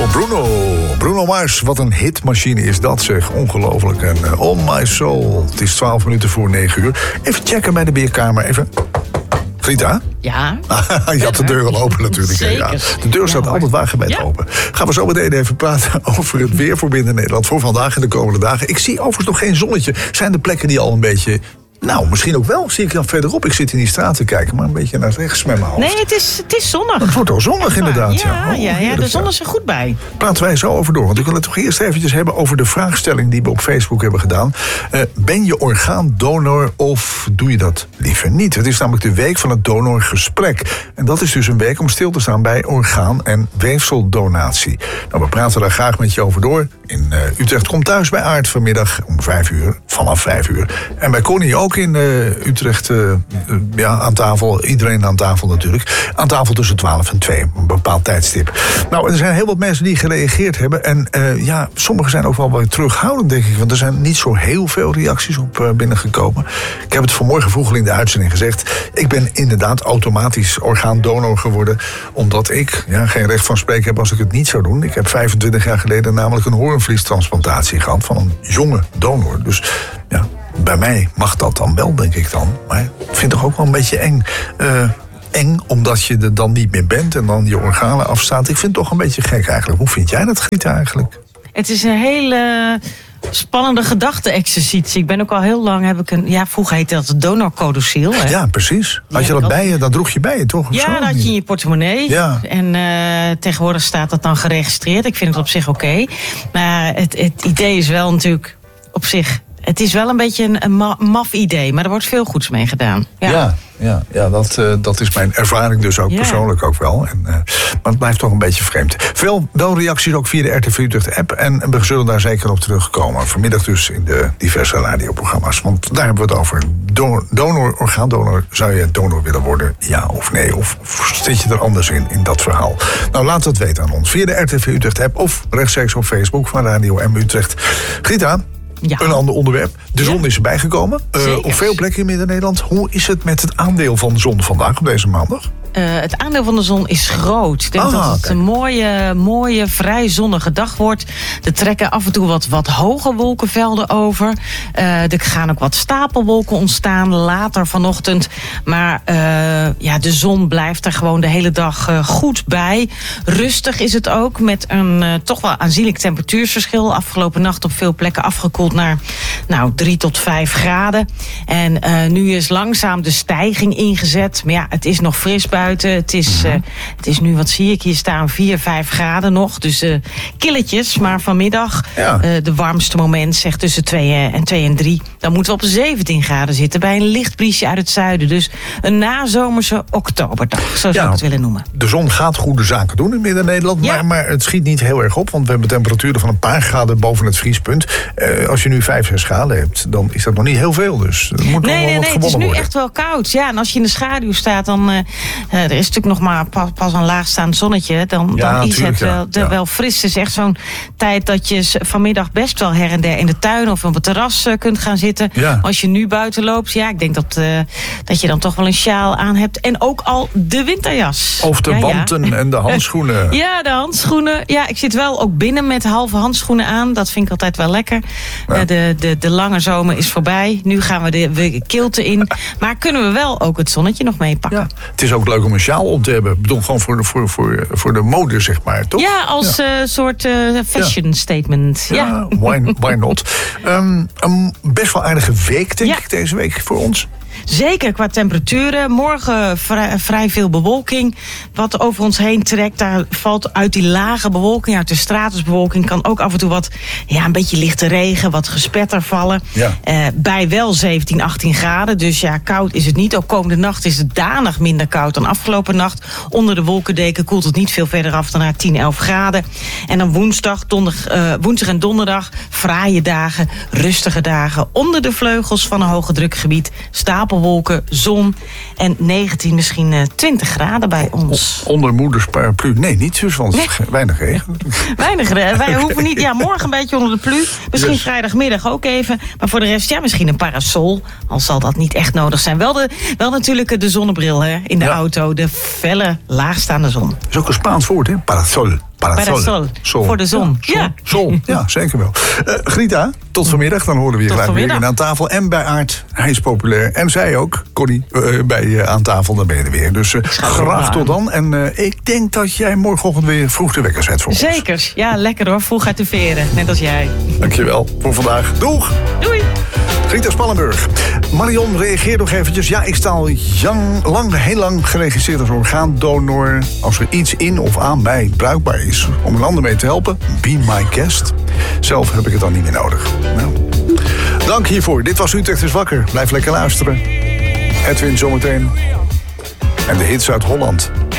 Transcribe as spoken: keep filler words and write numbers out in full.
Bruno. Bruno Mars, wat een hitmachine is dat, zeg. Ongelooflijk. En uh, oh my soul. Het is twaalf minuten voor negen uur. Even checken bij de beerkamer. Even... Grita? Ja. Je had de deur al open natuurlijk. Zeker. Ja. De deur staat ja, altijd wagenwijd ja. open. Gaan we zo meteen even praten over het weer voor binnen Nederland. Voor vandaag en de komende dagen. Ik zie overigens nog geen zonnetje. Zijn de plekken die al een beetje... Nou, misschien ook wel. Zie ik dan verderop. Ik zit in die straat te kijken, maar een beetje naar rechts met mijn hoofd. Nee, het is, het is zonnig. Het wordt al zonnig inderdaad. Ja, ja. Oh, ja, ja, de zon is er goed bij. Praten wij zo over door. Want ik wil het toch eerst eventjes hebben over de vraagstelling die we op Facebook hebben gedaan. Uh, ben je orgaandonor of doe je dat liever niet? Het is namelijk de week van het donorgesprek. En dat is dus een week om stil te staan bij orgaan- en weefseldonatie. Nou, we praten daar graag met je over door. In uh, Utrecht komt thuis bij Aart vanmiddag om vijf uur, vanaf vijf uur. En bij Connie ook in uh, Utrecht, uh, uh, ja, aan tafel. Iedereen aan tafel natuurlijk. Aan tafel tussen twaalf en twee, een bepaald tijdstip. Nou, er zijn heel wat mensen die gereageerd hebben. En uh, ja, sommigen zijn ook wel wat terughoudend, denk ik. Want er zijn niet zo heel veel reacties op uh, binnengekomen. Ik heb het vanmorgen vroeg in de uitzending gezegd. Ik ben inderdaad automatisch orgaandonor geworden. Omdat ik ja, geen recht van spreken heb als ik het niet zou doen. Ik heb vijfentwintig jaar geleden namelijk een hoornvliestransplantatie gehad van een jonge donor. Dus ja, bij mij mag dat dan wel, denk ik dan. Maar ik vind het toch ook wel een beetje eng. Uh, eng, omdat je er dan niet meer bent en dan je organen afstaat. Ik vind het toch een beetje gek eigenlijk. Hoe vind jij dat, Grita, eigenlijk? Het is een hele spannende gedachte-exercitie. Ik ben ook al heel lang, heb ik een... Ja, vroeger heette dat het donorcodiciel. Hè? Ja, precies. Had je dat bij je, dat droeg je bij je, toch? Of ja, zo? dat had je in je portemonnee. Ja. En uh, tegenwoordig staat dat dan geregistreerd. Ik vind het op zich oké. Okay. Maar het, het idee is wel natuurlijk op zich... Het is wel een beetje een, een ma- maf idee, maar er wordt veel goeds mee gedaan. Ja, ja, ja, ja dat, uh, dat is mijn ervaring dus ook ja. persoonlijk ook wel. En, uh, maar het blijft toch een beetje vreemd. Veel wel reacties ook via de R T V Utrecht app. En we zullen daar zeker op terugkomen. Vanmiddag dus in de diverse radioprogramma's. Want daar hebben we het over. Donor, donor orgaandonor. Zou je donor willen worden? Ja of nee? Of, of zit je er anders in, in dat verhaal? Nou, laat het weten aan ons. Via de R T V Utrecht app of rechtstreeks op Facebook van Radio M Utrecht. Grita. Ja. Een ander onderwerp. De zon ja. is erbij gekomen. Uh, op veel plekken in Midden-Nederland. Hoe is het met het aandeel van de zon vandaag op deze maandag? Uh, het aandeel van de zon is groot. Ik denk ah, dat het kijk. een mooie, mooie, vrij zonnige dag wordt. Er trekken af en toe wat, wat hoge wolkenvelden over. Uh, er gaan ook wat stapelwolken ontstaan later vanochtend. Maar uh, ja, de zon blijft er gewoon de hele dag uh, goed bij. Rustig is het ook, met een uh, toch wel aanzienlijk temperatuursverschil. Afgelopen nacht op veel plekken afgekoeld naar nou, drie tot vijf graden. En uh, nu is langzaam de stijging ingezet. Maar ja, het is nog fris buiten. Het is, uh, het is nu, wat zie ik hier staan, vier, vijf graden nog. Dus uh, killetjes, maar vanmiddag ja. uh, de warmste moment, zeg tussen twee en, twee en drie. Dan moeten we op zeventien graden zitten bij een licht briesje uit het zuiden. Dus een nazomerse oktoberdag, zo zou ja, ik het willen noemen. De zon gaat goede zaken doen in Midden-Nederland, ja. maar, maar het schiet niet heel erg op. Want we hebben temperaturen van een paar graden boven het vriespunt. Uh, als je nu vijf, zes graden hebt, dan is dat nog niet heel veel. Dus er moet nee, nog nee, wat nee, gewonnen het is nu worden. echt wel koud. Ja, en als je in de schaduw staat, dan... Uh, Uh, er is natuurlijk nog maar pas, pas een laagstaand zonnetje. Dan, ja, dan is het ja. wel, de, ja. wel fris. Het is echt zo'n tijd dat je vanmiddag best wel her en der in de tuin of op het terras uh, kunt gaan zitten. Ja. Als je nu buiten loopt, ja, ik denk dat, uh, dat je dan toch wel een sjaal aan hebt. En ook al de winterjas. Of de ja, wanten ja. en de handschoenen. Ja, de handschoenen. Ja, ik zit wel ook binnen met halve handschoenen aan. Dat vind ik altijd wel lekker. Ja. Uh, de, de, de lange zomer is voorbij. Nu gaan we de we kilte in. Maar kunnen we wel ook het zonnetje nog meepakken. Ja. Het is ook leuk om een sjaal op te hebben. Ik bedoel, gewoon voor de, voor, voor, voor de mode, zeg maar, toch? Ja, als ja. Uh, soort uh, fashion ja. statement. Ja, ja. Why, why not? Um, een best wel aardige week, denk ja. ik, deze week voor ons. Zeker qua temperaturen. Morgen vrij, vrij veel bewolking. Wat over ons heen trekt, daar valt uit die lage bewolking, uit de stratusbewolking, kan ook af en toe wat, ja, een beetje lichte regen, wat gespetter vallen. Ja. Uh, bij wel zeventien, achttien graden. Dus ja, koud is het niet. Ook komende nacht is het danig minder koud dan afgelopen nacht. Onder de wolkendeken koelt het niet veel verder af dan naar tien, elf graden. En dan woensdag, donderdag, uh, woensdag en donderdag, fraaie dagen, rustige dagen. Onder de vleugels van een hoge drukgebied, stapelwolken, zon en negentien, misschien uh, twintig graden bij ons. Onder moeders paraplu. Nee, niet zus, want nee. weinig regen. Weinig regen. Wij hoeven niet, ja, morgen een beetje onder de plu. Misschien yes. vrijdagmiddag ook even. Maar voor de rest, ja, misschien een parasol. Al zal dat niet echt nodig zijn. Wel, de, wel natuurlijk de zonnebril hè, in de ja. auto. De felle, laagstaande zon. Dat is ook een Spaans woord, hè? Parasol. Parasol. Parasol. Sol. Voor de zon. Ja, Ja. Sol. Ja, zeker wel. Uh, Grita, tot vanmiddag. Dan horen we je Tot gelijk weer vanmiddag. in Aan Tafel. En bij Aart, hij is populair. En zij ook, Connie, uh, bij uh, Aan Tafel. Dan ben je er weer. Dus uh, graag aan. tot dan. En uh, ik denk dat jij morgenochtend weer vroeg de wekker zet voor ons. Zekers. Ja, lekker hoor. Vroeg uit de veren. Net als jij. Dankjewel voor vandaag. Doeg! Doei! Grita Spannenburg. Marion, reageer nog eventjes. Ja, ik sta al jang, lang, heel lang geregistreerd als orgaandonor. Als er iets in of aan mij bruikbaar is om een ander mee te helpen, be my guest. Zelf heb ik het dan niet meer nodig. Nou. Dank hiervoor. Dit was Utrecht is wakker. Blijf lekker luisteren. Edwin zometeen. En de hits uit Holland.